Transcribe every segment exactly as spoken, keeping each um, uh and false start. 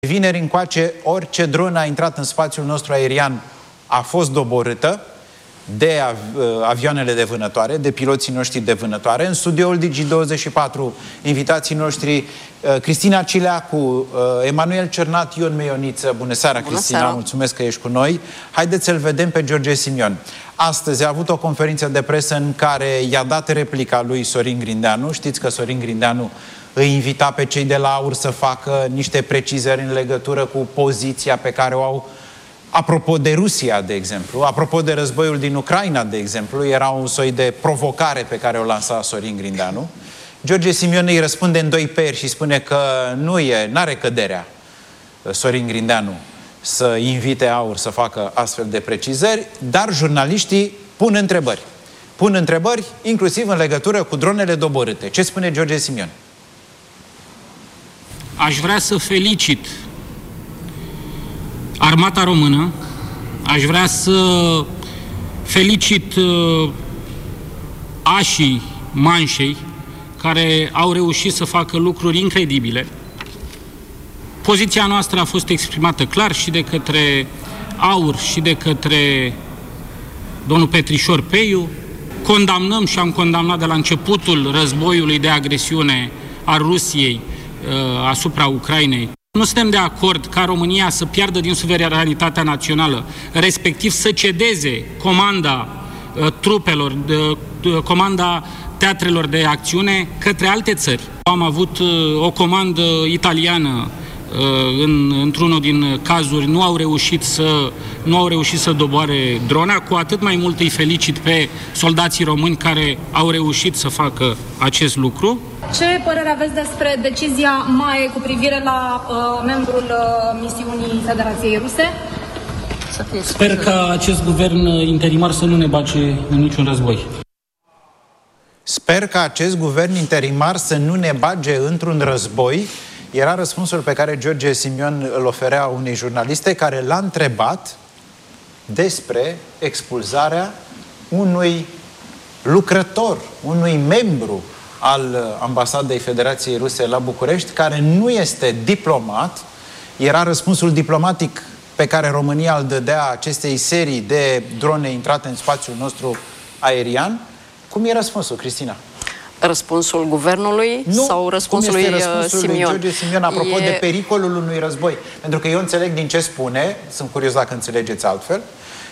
Vineri încoace, orice dronă a intrat în spațiul nostru aerian a fost doborâtă de av avioanele de vânătoare, de piloții noștri de vânătoare. În studioul Digi douăzeci și patru, invitații noștri, Cristina Cileacu, Emanuel Cernat, Ion Meioniță. Bună seara, Bună Cristina, seara. Mulțumesc că ești cu noi. Haideți să-l vedem pe George Simion. Astăzi a avut o conferință de presă în care i-a dat replica lui Sorin Grindeanu. Știți că Sorin Grindeanu îi invita pe cei de la AUR să facă niște precizări în legătură cu poziția pe care o au apropo de Rusia, de exemplu, apropo de războiul din Ucraina, de exemplu. Era un soi de provocare pe care o lansa Sorin Grindeanu. George Simion îi răspunde în doi peri și spune că nu e, n-are căderea Sorin Grindeanu să invite AUR să facă astfel de precizări, dar jurnaliștii pun întrebări. Pun întrebări inclusiv în legătură cu dronele doborâte. Ce spune George Simion? Aș vrea să felicit Armata Română, aș vrea să felicit uh, așii Manșei, care au reușit să facă lucruri incredibile. Poziția noastră a fost exprimată clar și de către AUR și de către domnul Petrișor Peiu. Condamnăm și am condamnat de la începutul războiului de agresiune a Rusiei uh, asupra Ucrainei. Nu suntem de acord ca România să piardă din suveranitatea națională, respectiv să cedeze comanda uh, trupelor, de, de, comanda teatrelor de acțiune către alte țări. Am avut uh, o comandă italiană uh, în, într-unul din cazuri, nu au reușit să nu au reușit să doboare drona, cu atât mai mult îi felicit pe soldații români care au reușit să facă acest lucru. Ce părere aveți despre decizia M A E cu privire la uh, membrul uh, misiunii Federației Ruse? Sper ca acest guvern interimar să nu ne bage în niciun război. Sper ca acest guvern interimar să nu ne bage într-un război. Era răspunsul pe care George Simion îl oferea unei jurnaliste care l-a întrebat despre expulzarea unui lucrător, unui membru al Ambasadei Federației Ruse la București, care nu este diplomat. Era răspunsul diplomatic pe care România îl dădea acestei serii de drone intrate în spațiul nostru aerian. Cum e răspunsul, Cristina? Răspunsul guvernului nu, sau răspunsul lui răspunsul Simion? Lui George Simion apropo e... de pericolul unui război. Pentru că eu înțeleg din ce spune, sunt curios dacă înțelegeți altfel,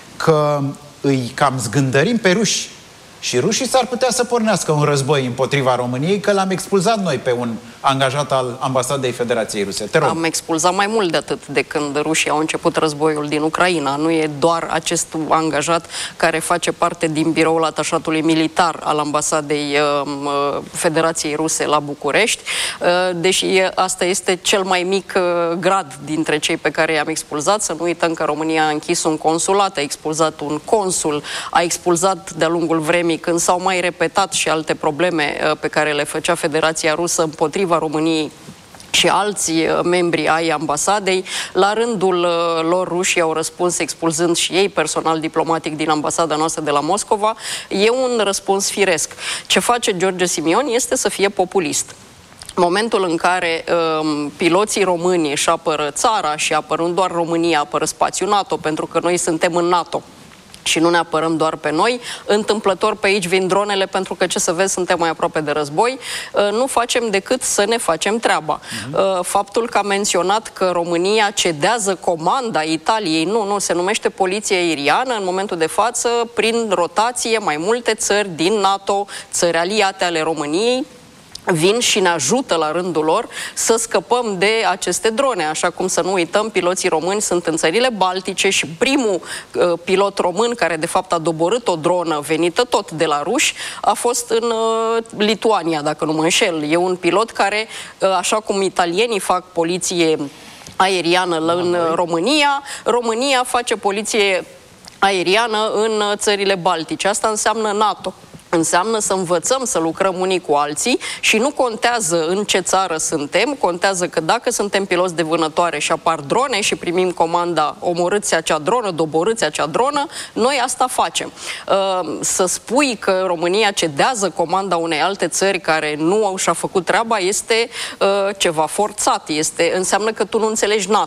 că îi cam zgândărim pe ruși. Și rușii s-ar putea să pornească un război împotriva României, că l-am expulzat noi pe un angajat al Ambasadei Federației Ruse. Te rog. Am expulzat mai mult de atât de când rușii au început războiul din Ucraina. Nu e doar acest angajat care face parte din biroul atașatului militar al Ambasadei uh, Federației Ruse la București, uh, deși asta este cel mai mic uh, grad dintre cei pe care i-am expulzat. Să nu uităm că România a închis un consulat, a expulzat un consul, a expulzat de-a lungul vremii, când s-au mai repetat și alte probleme pe care le făcea Federația Rusă împotriva României și alți membri ai ambasadei, la rândul lor rușii au răspuns expulzând și ei personal diplomatic din ambasada noastră de la Moscova. E un răspuns firesc. Ce face George Simion este să fie populist. Momentul în care um, piloții români își apără țara și apărând doar România, apără spațiul NATO, pentru că noi suntem în NATO și nu ne apărăm doar pe noi, întâmplător pe aici vin dronele, pentru că, ce să vezi, suntem mai aproape de război, nu facem decât să ne facem treaba. Uh-huh. Faptul că a menționat că România cedează comanda Italiei, nu, nu, se numește poliție aeriană, în momentul de față, prin rotație, mai multe țări din NATO, țări aliate ale României, vin și ne ajută la rândul lor să scăpăm de aceste drone. Așa cum, să nu uităm, piloții români sunt în țările Baltice și primul uh, pilot român care de fapt a doborât o dronă venită tot de la ruși a fost în uh, Lituania, dacă nu mă înșel. E un pilot care, uh, așa cum italienii fac poliție aeriană în România, România face poliție aeriană în țările Baltice. Asta înseamnă NATO. Înseamnă să învățăm să lucrăm unii cu alții și nu contează în ce țară suntem, contează că dacă suntem piloți de vânătoare și apar drone și primim comanda omorâți acea dronă, doborâți acea dronă, noi asta facem. Să spui că România cedează comanda unei alte țări care nu și-a făcut treaba este ceva forțat, este, înseamnă că tu nu înțelegi NATO.